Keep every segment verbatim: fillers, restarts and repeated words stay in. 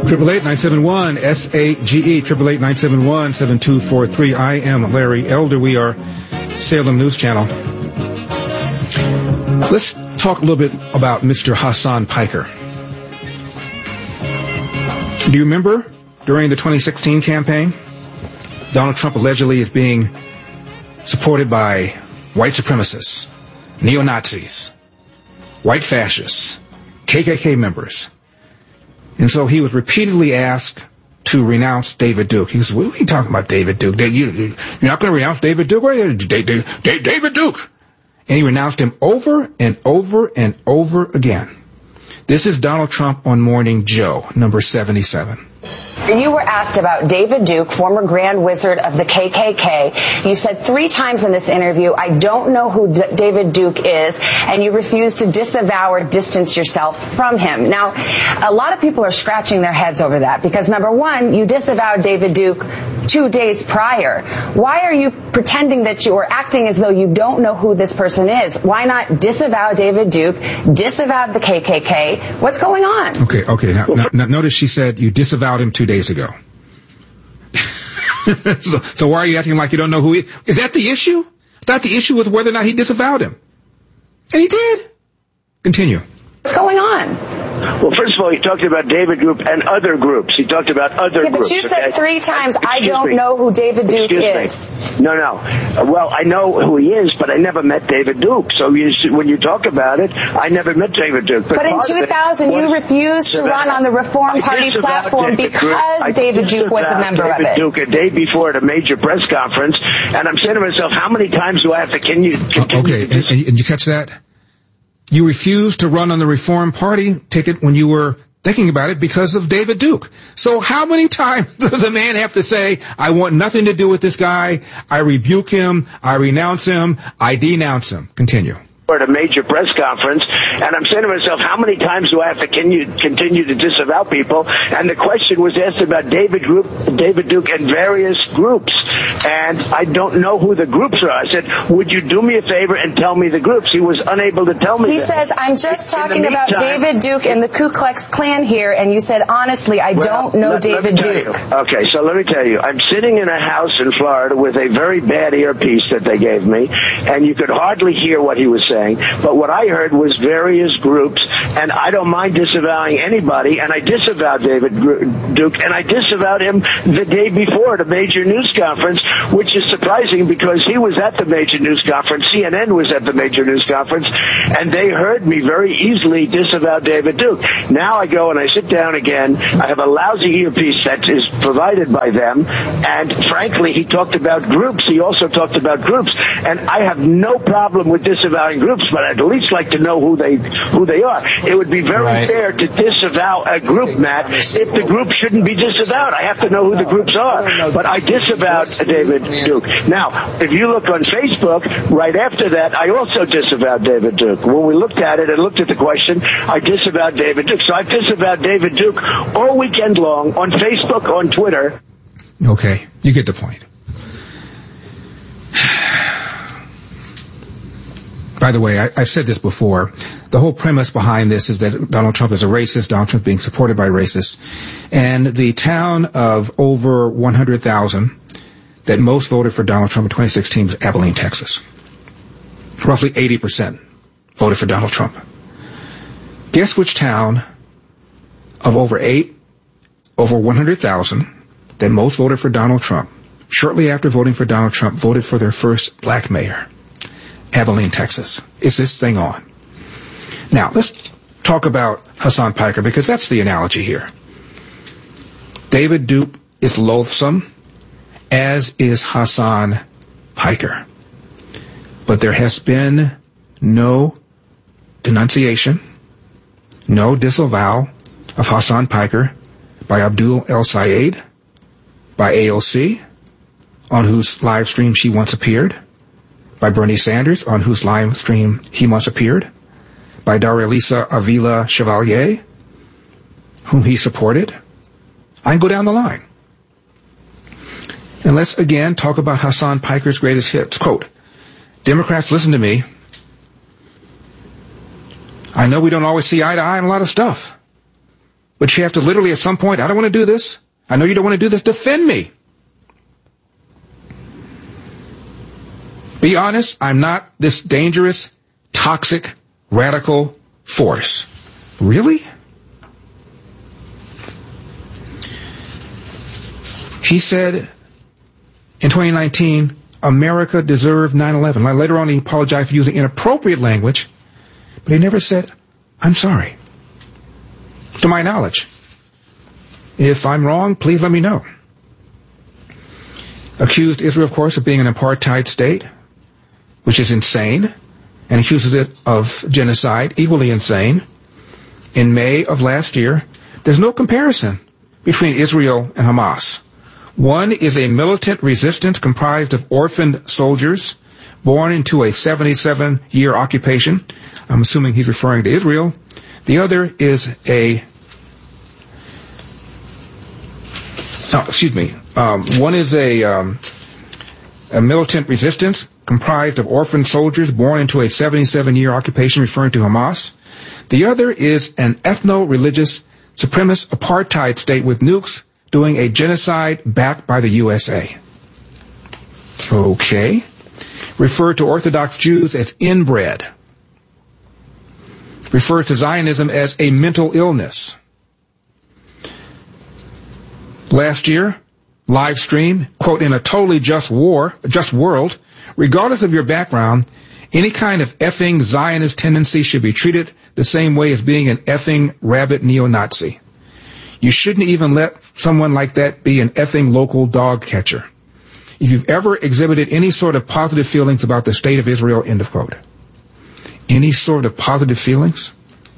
Triple eight nine seven one S A G E. Triple eight nine seven one seven two four three. I am Larry Elder. We are Salem News Channel. Let's talk a little bit about Mister Hasan Piker. Do you remember during the twenty sixteen campaign, Donald Trump allegedly is being supported by white supremacists, neo-Nazis, white fascists, K K K members. And so he was repeatedly asked to renounce David Duke. He goes, what are you talking about, David Duke? You, you're not going to renounce David Duke? David Duke! And he renounced him over and over and over again. This is Donald Trump on Morning Joe, number seventy-seven. You were asked about David Duke, former Grand Wizard of the K K K. You said three times in this interview, I don't know who D- David Duke is, and you refused to disavow or distance yourself from him. Now, a lot of people are scratching their heads over that because, number one, you disavowed David Duke two days prior. Why are you pretending that you are acting as though you don't know who this person is? Why not disavow David Duke, disavow the K K K? What's going on? Okay, okay. Now, now, now notice she said you disavowed him two days ago. so, so why are you acting like you don't know who he is? Is that the issue? I thought the issue was whether or not he disavowed him. And he did. Continue. What's going on? Well, first of all, he talked about David Group and other groups. He talked about other yeah, but groups. You said okay? three times, Excuse I don't me. know who David Duke Excuse is. Me. No, no. Well, I know who he is, but I never met David Duke. So you, when you talk about it, I never met David Duke. But, but in two thousand, you refused to run on the Reform Party platform David because David Duke was a member David of it. Duke a day before at a major press conference, and I'm saying to myself, how many times do I have to continue? continue okay, and, and you catch that? You refused to run on the Reform Party ticket when you were thinking about it because of David Duke. So how many times does a man have to say, I want nothing to do with this guy, I rebuke him, I renounce him, I denounce him? Continue. At a major press conference, and I'm saying to myself, how many times do I have to continue, continue to disavow people? And the question was asked about David Group, David Duke and various groups, and I don't know who the groups are. I said, would you do me a favor and tell me the groups? He was unable to tell me. He that. says, I'm just in talking meantime, about David Duke and the Ku Klux Klan here, and you said, honestly, I well, don't know let, David let Duke. You. Okay, so let me tell you, I'm sitting in a house in Florida with a very bad earpiece that they gave me, and you could hardly hear what he was saying, but what I I heard was various groups, and I don't mind disavowing anybody, and I disavowed David Duke, and I disavowed him the day before at a major news conference, which is surprising because he was at the major news conference, C N N was at the major news conference, and they heard me very easily disavow David Duke. Now I go and I sit down again, I have a lousy earpiece that is provided by them, and frankly, he talked about groups, he also talked about groups, and I have no problem with disavowing groups, but I'd at least like to know who they who they are. It would be very right. fair to disavow a group, Matt, if the group shouldn't be disavowed. I have to know who the groups are. But I disavowed David Duke. Now, if you look on Facebook, right after that, I also disavowed David Duke. When we looked at it and looked at the question, I disavowed David Duke. So I disavowed David Duke all weekend long on Facebook, on Twitter. Okay, you get the point. By the way, I, I've said this before. The whole premise behind this is that Donald Trump is a racist, Donald Trump being supported by racists. And the town of over one hundred thousand that most voted for Donald Trump in twenty sixteen was Abilene, Texas. Roughly eighty percent voted for Donald Trump. Guess which town of over eight, over one hundred thousand that most voted for Donald Trump, shortly after voting for Donald Trump, voted for their first black mayor? Abilene, Texas. Is this thing on? Now, let's talk about Hasan Piker, because that's the analogy here. David Duke is loathsome, as is Hasan Piker. But there has been no denunciation, no disavowal of Hasan Piker by Abdul El-Sayed, by A O C, on whose live stream she once appeared, by Bernie Sanders, on whose live stream he once appeared, by Darelisa Avila Chevalier, whom he supported. I can go down the line. And let's again talk about Hasan Piker's greatest hits. Quote, Democrats, listen to me. I know we don't always see eye to eye on a lot of stuff. But you have to literally at some point, I don't want to do this. I know you don't want to do this. Defend me. Be honest, I'm not this dangerous, toxic, radical force. Really? He said in twenty nineteen, America deserved nine eleven. Later on, he apologized for using inappropriate language, but he never said, I'm sorry. To my knowledge. If I'm wrong, please let me know. Accused Israel, of course, of being an apartheid state, which is insane, and accuses it of genocide, equally insane. In May of last year, there's no comparison between Israel and Hamas. One is a militant resistance comprised of orphaned soldiers born into a seventy-seven year occupation. I'm assuming he's referring to Israel. The other is a, oh, excuse me, um, one is a, um, a militant resistance comprised of orphaned soldiers born into a seventy-seven year occupation, referring to Hamas. The other is an ethno-religious supremacist apartheid state with nukes doing a genocide backed by the U S A. Okay. Referred to Orthodox Jews as inbred. Refers to Zionism as a mental illness. Last year, live stream, quote, in a totally just war, just world, regardless of your background, any kind of effing Zionist tendency should be treated the same way as being an effing rabid neo-Nazi. You shouldn't even let someone like that be an effing local dog catcher. If you've ever exhibited any sort of positive feelings about the state of Israel, end of quote. Any sort of positive feelings?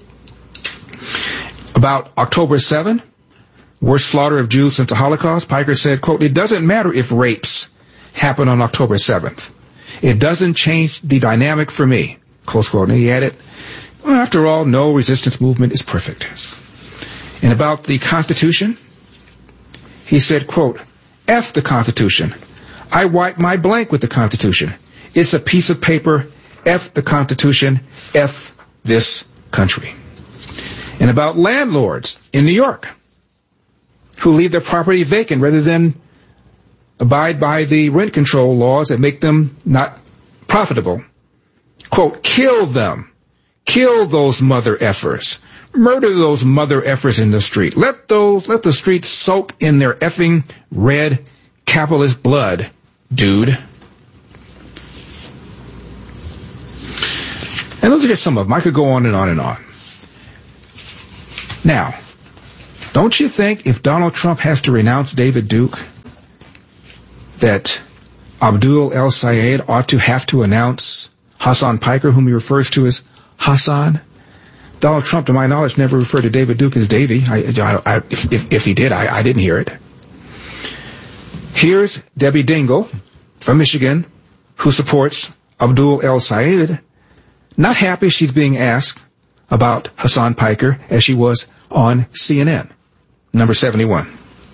About October seventh, worst slaughter of Jews since the Holocaust, Piker said, quote, it doesn't matter if rapes happen on October seventh. It doesn't change the dynamic for me, close quote. And he added, well, after all, no resistance movement is perfect. And about the Constitution, he said, quote, F the Constitution. I wipe my blank with the Constitution. It's a piece of paper. F the Constitution. F this country. And about landlords in New York who leave their property vacant rather than abide by the rent control laws that make them not profitable. Quote, kill them. Kill those mother effers. Murder those mother effers in the street. Let those, let the streets soak in their effing red capitalist blood, dude. And those are just some of them. I could go on and on and on. Now, don't you think if Donald Trump has to renounce David Duke, that Abdul El-Sayed ought to have to announce Hassan Piker, whom he refers to as Hassan? Donald Trump, to my knowledge, never referred to David Duke as Davy. I, I, I, if, if, if he did, I, I didn't hear it. Here's Debbie Dingell from Michigan, who supports Abdul El-Sayed, not happy she's being asked about Hassan Piker as she was on C N N. Number seventy-one.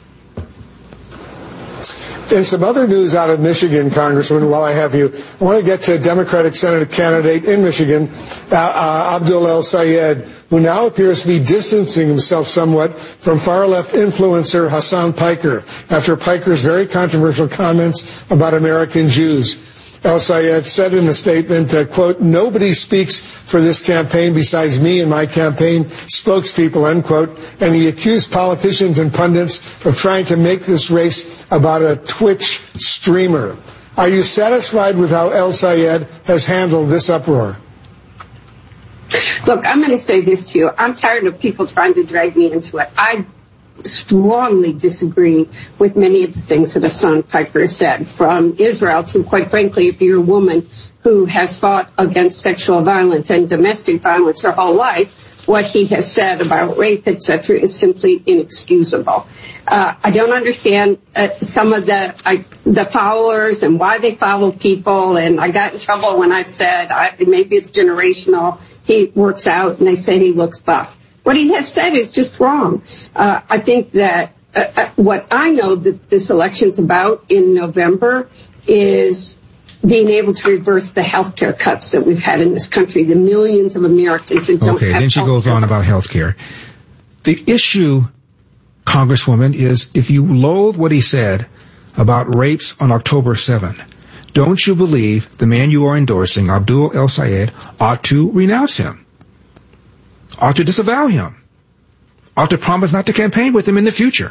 In some other news out of Michigan, Congressman, while I have you, I want to get to Democratic Senate candidate in Michigan, uh, uh, Abdul El-Sayed, who now appears to be distancing himself somewhat from far-left influencer Hassan Piker after Piker's very controversial comments about American Jews. El-Sayed said in a statement that, quote, nobody speaks for this campaign besides me and my campaign spokespeople, end quote, and he accused politicians and pundits of trying to make this race about a Twitch streamer. Are you satisfied with how El-Sayed has handled this uproar? Look, I'm going to say this to you. I'm tired of people trying to drag me into it. I strongly disagree with many of the things that Hassan Piker said, from Israel to, quite frankly, if you're a woman who has fought against sexual violence and domestic violence her whole life, what he has said about rape, et cetera, is simply inexcusable. Uh, I don't understand uh, some of the I, the followers and why they follow people, and I got in trouble when I said I, maybe it's generational. He works out, and they say he looks buff. What he has said is just wrong. Uh, I think that uh, uh, what I know that this election's about in November is being able to reverse the health care cuts that we've had in this country, the millions of Americans that don't okay, have then she goes on about health care. The issue, Congresswoman, is if you loathe what he said about rapes on October seventh, don't you believe the man you are endorsing, Abdul El-Sayed, ought to renounce him, ought to disavow him, ought to promise not to campaign with him in the future?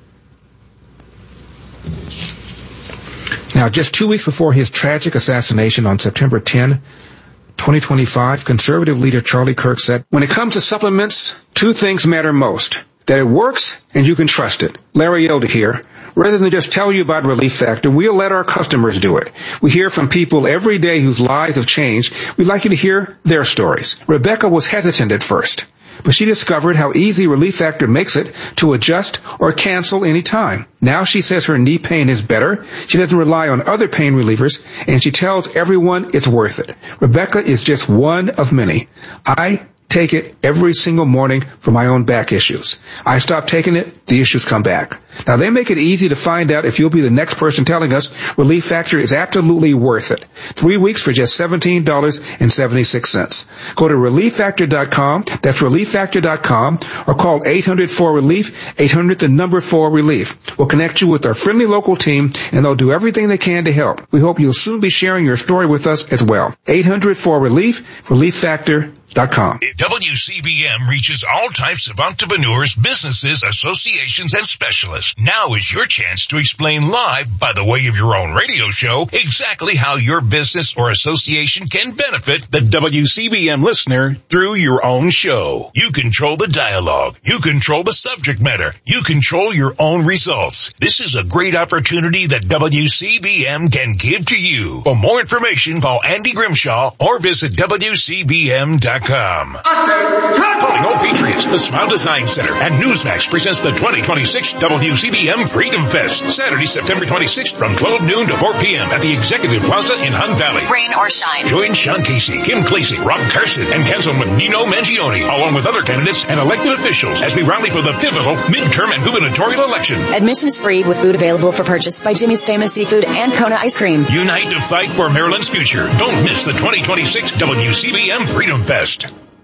Now, just two weeks before his tragic assassination on September tenth, twenty twenty-five, conservative leader Charlie Kirk said, when it comes to supplements, two things matter most: that it works and you can trust it. Larry Elder here. Rather than just tell you about Relief Factor, we'll let our customers do it. We hear from people every day whose lives have changed. We'd like you to hear their stories. Rebecca was hesitant at first, but she discovered how easy Relief Factor makes it to adjust or cancel any time. Now she says her knee pain is better. She doesn't rely on other pain relievers, and she tells everyone it's worth it. Rebecca is just one of many. I take it every single morning for my own back issues. I stop taking it, the issues come back. Now, they make it easy to find out if you'll be the next person telling us Relief Factor is absolutely worth it. Three weeks for just seventeen dollars and seventy-six cents. Go to relief factor dot com. That's relief factor dot com, or call eight hundred four relief, eight hundred the number four relief. We'll connect you with our friendly local team, and they'll do everything they can to help. We hope you'll soon be sharing your story with us as well. eight hundred four relief, relief factor dot com. W C B M reaches all types of entrepreneurs, businesses, associations, and specialists. Now is your chance to explain live, by the way of your own radio show, exactly how your business or association can benefit the W C B M listener through your own show. You control the dialogue. You control the subject matter. You control your own results. This is a great opportunity that W C B M can give to you. For more information, call Andy Grimshaw or visit W C B M dot com. Calling all Patriots, the Smile Design Center and Newsmax presents the twenty twenty-six W C B M Freedom Fest, Saturday, September twenty-sixth from twelve noon to four p.m. at the Executive Plaza in Hunt Valley. Rain or shine. Join Sean Casey, Kim Clasey, Rob Carson, and Councilman Nino Mangione, along with other candidates and elected officials, as we rally for the pivotal midterm and gubernatorial election. Admission is free with food available for purchase by Jimmy's Famous Seafood and Kona Ice Cream. Unite to fight for Maryland's future. Don't miss the twenty twenty-six W C B M Freedom Fest.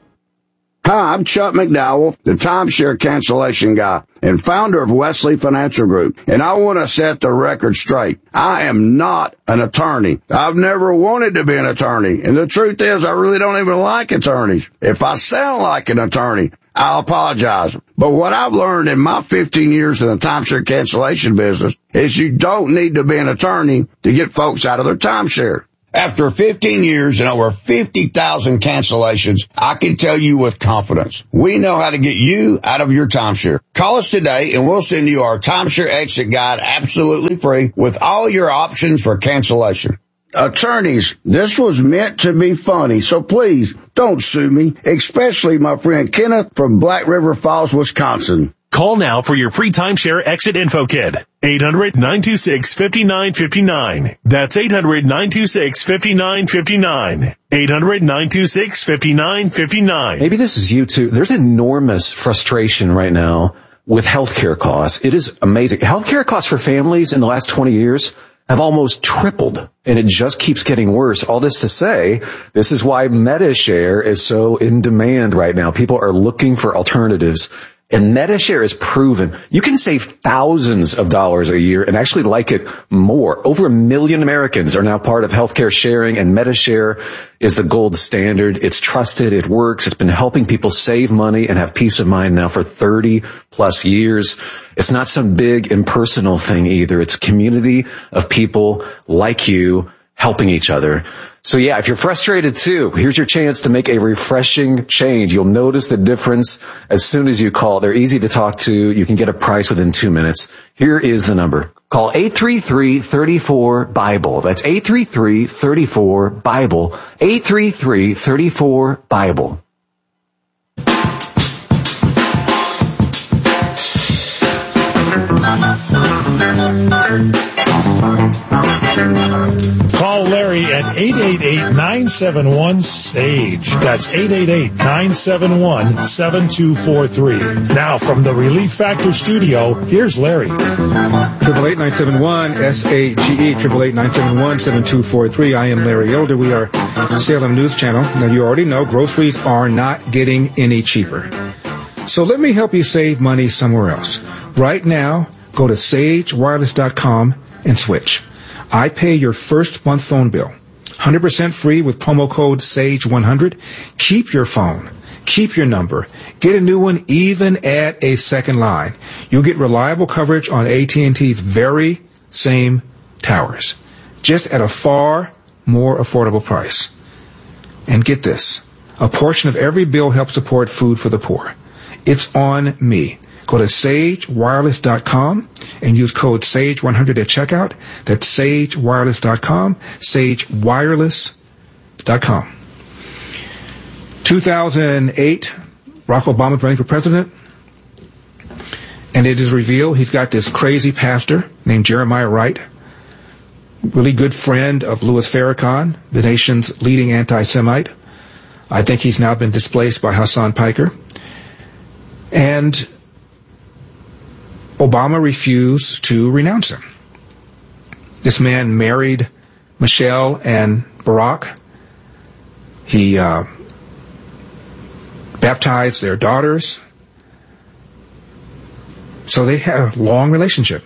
Hi, I'm Chuck McDowell, the timeshare cancellation guy and founder of Wesley Financial Group, and I want to set the record straight. I am not an attorney. I've never wanted to be an attorney, and the truth is I really don't even like attorneys. If I sound like an attorney, I'll apologize. But what I've learned in my fifteen years in the timeshare cancellation business is you don't need to be an attorney to get folks out of their timeshare. After fifteen years and over fifty thousand cancellations, I can tell you with confidence, we know how to get you out of your timeshare. Call us today and we'll send you our timeshare exit guide absolutely free with all your options for cancellation. Attorneys, this was meant to be funny, so please don't sue me, especially my friend Kenneth from Black River Falls, Wisconsin. Call now for your free timeshare exit info kit. eight hundred, nine two six, five nine five nine. That's eight hundred, nine two six, five nine five nine. eight hundred, nine two six, five nine five nine. Maybe this is you too. There's enormous frustration right now with healthcare costs. It is amazing. Healthcare costs for families in the last twenty years have almost tripled, and it just keeps getting worse. All this to say, this is why MediShare is so in demand right now. People are looking for alternatives. And MediShare is proven you can save thousands of dollars a year and actually like it more. Over a million Americans are now part of healthcare sharing, and MediShare is the gold standard. It's trusted. It works. It's been helping people save money and have peace of mind now for thirty plus years. It's not some big impersonal thing either. It's a community of people like you helping each other. So yeah, if you're frustrated too, here's your chance to make a refreshing change. You'll notice the difference as soon as you call. They're easy to talk to. You can get a price within two minutes. Here is the number. Call eight three three, three four, BIBLE. That's eight three three, three four, BIBLE. eight three three, three four, BIBLE. Call Larry at eight eight eight, nine seven one, S A G E. That's eight eight eight, nine seven one, seven two four three. Now from the Relief Factor studio, here's Larry. Triple eight nine seven one S A G E. Triple eight nine seven one seven two four three. I am Larry Elder. We are Salem News Channel. Now you already know groceries are not getting any cheaper. So let me help you save money somewhere else. Right now, go to sage wireless dot com and switch. I pay your first month phone bill. one hundred percent free with promo code sage one hundred. Keep your phone. Keep your number. Get a new one, even add a second line. You'll get reliable coverage on A T and T's very same towers, just at a far more affordable price. And get this, a portion of every bill helps support food for the poor. It's on me. Go to sage wireless dot com and use code sage one hundred at checkout. That's sage wireless dot com, sage wireless dot com. two thousand eight, Barack Obama's running for president, and it is revealed he's got this crazy pastor named Jeremiah Wright, really good friend of Louis Farrakhan, the nation's leading anti-Semite. I think he's now been displaced by Hassan Piker. And Obama refused to renounce him. This man married Michelle and Barack. He uh, baptized their daughters. So they had a long relationship.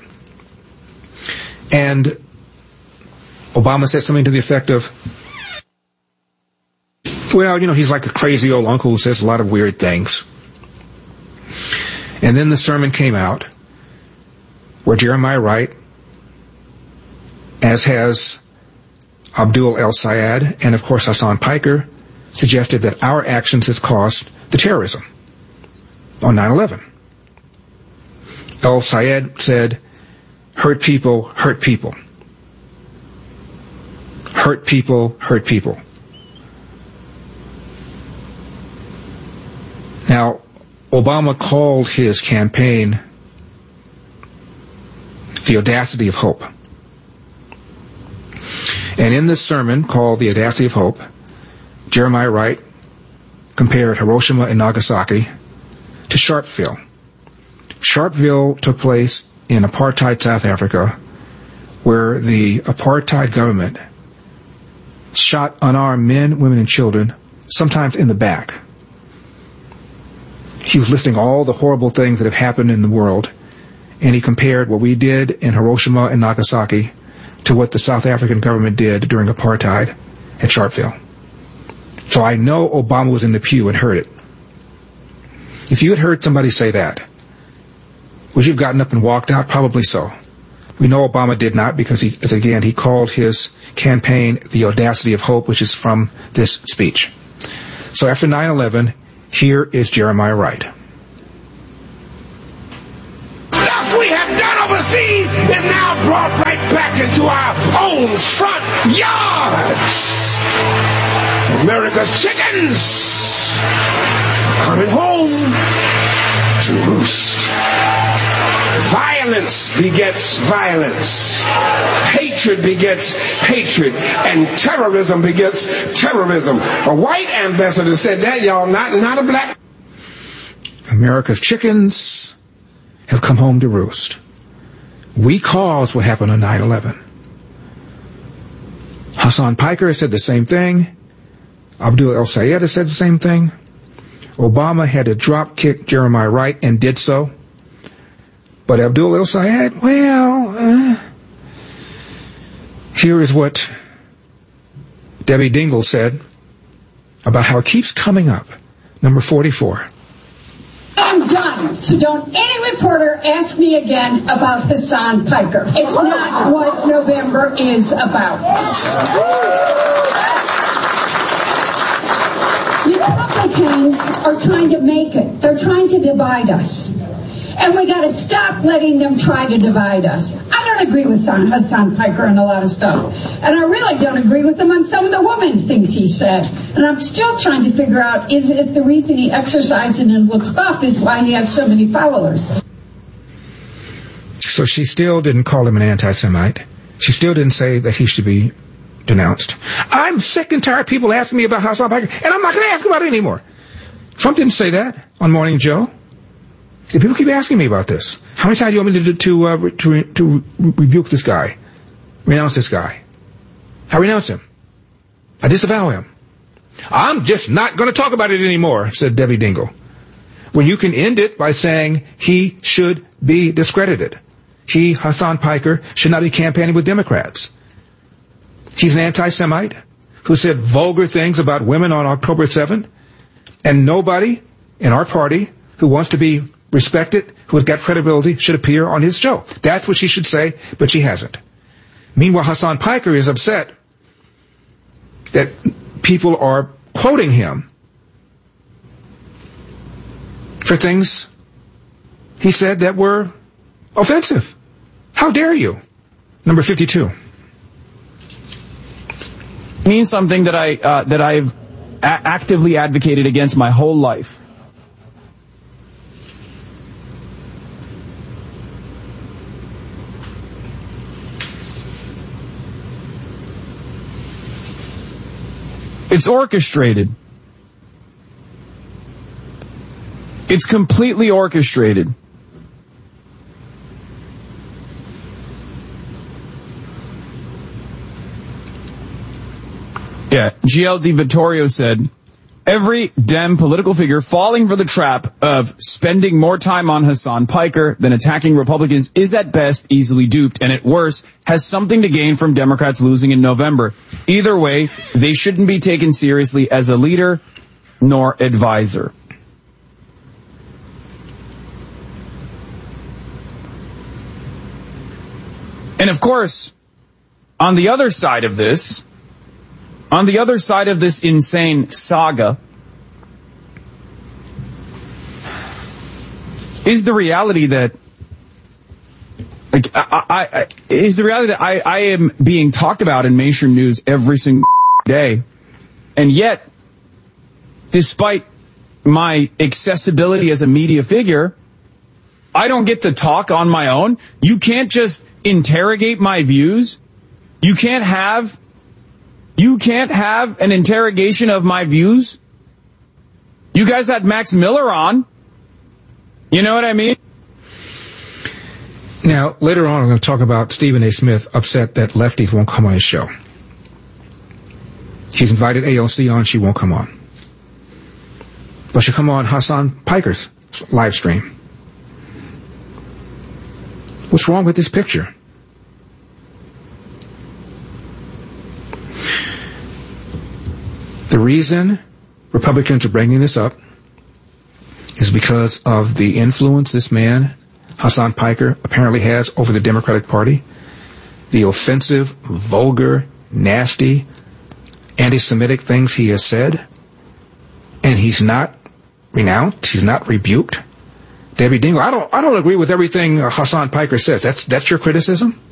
And Obama said something to the effect of, well, you know, he's like a crazy old uncle who says a lot of weird things. And then the sermon came out where Jeremiah Wright, as has Abdul El-Sayed and, of course, Hassan Piker, suggested that our actions has caused the terrorism on nine eleven. El-Sayed said, hurt people, hurt people. Hurt people, hurt people. Now, Obama called his campaign the audacity of hope. And in this sermon called the audacity of hope, Jeremiah Wright compared Hiroshima and Nagasaki to Sharpeville. Sharpeville took place in apartheid South Africa, where the apartheid government shot unarmed men, women, and children, sometimes in the back. He was listing all the horrible things that have happened in the world, and he compared what we did in Hiroshima and Nagasaki to what the South African government did during apartheid at Sharpeville. So I know Obama was in the pew and heard it. If you had heard somebody say that, would you have gotten up and walked out? Probably so. We know Obama did not, because he, as again, he called his campaign the audacity of hope, which is from this speech. So after nine eleven, here is Jeremiah Wright. Stuff we have done overseas is now brought right back into our own front yards. America's chickens coming home to roost. Violence begets violence. Hatred begets hatred. And terrorism begets terrorism. A white ambassador said that, y'all, not, not a black. America's chickens have come home to roost. We caused what happened on nine eleven. Hassan Piker said the same thing. Abdul El-Sayed said the same thing. Obama had to drop kick Jeremiah Wright and did so. But Abdul El-Sayed, well, uh, here is what Debbie Dingell said about how it keeps coming up. Number forty-four. I'm done. So don't any reporter ask me again about Hassan Piker. It's not what November is about. Republicans are trying to make it. They're trying to divide us. And we got to stop letting them try to divide us. I don't agree with Hassan Piker on a lot of stuff. And I really don't agree with him on some of the woman things he said. And I'm still trying to figure out, is it the reason he exercises and looks buff is why he has so many followers? So she still didn't call him an anti-Semite. She still didn't say that he should be denounced. I'm sick and tired of people asking me about Hassan Piker, and I'm not going to ask about it anymore. Trump didn't say that on Morning Joe. People keep asking me about this. How many times do you want me to to uh, to, to rebuke this guy, renounce this guy? I renounce him. I disavow him. I'm just not going to talk about it anymore, said Debbie Dingell. when you can end it by saying he should be discredited. He, Hassan Piker, should not be campaigning with Democrats. He's an anti-Semite who said vulgar things about women on October seventh, and nobody in our party who wants to be respected, who has got credibility, should appear on his show. That's what she should say, but she hasn't. Meanwhile, Hassan Piker is upset that people are quoting him for things he said that were offensive. How dare you? Number fifty-two. Means something that I uh, that I've a- actively advocated against my whole life. It's orchestrated. It's completely orchestrated. Yeah, G L Di Vittorio said, every Dem political figure falling for the trap of spending more time on Hassan Piker than attacking Republicans is at best easily duped, and at worst has something to gain from Democrats losing in November. Either way, they shouldn't be taken seriously as a leader nor advisor. And of course, on the other side of this, on the other side of this insane saga, is the reality that, like, I, I, I, is the reality that I, I am being talked about in mainstream news every single day, and yet, despite my accessibility as a media figure, I don't get to talk on my own. You can't just interrogate my views. You can't have, you can't have an interrogation of my views. You guys had Max Miller on. You know what I mean? Now, later on, I'm going to talk about Stephen A. Smith upset that lefties won't come on his show. She's invited A O C on, she won't come on. But she'll come on Hassan Piker's live stream. What's wrong with this picture? The reason Republicans are bringing this up is because of the influence this man, Hassan Piker, apparently has over the Democratic Party. The offensive, vulgar, nasty, anti-Semitic things he has said. And he's not renounced. He's not rebuked. Debbie Dingell, I don't, I don't agree with everything Hassan Piker says. That's, that's your criticism?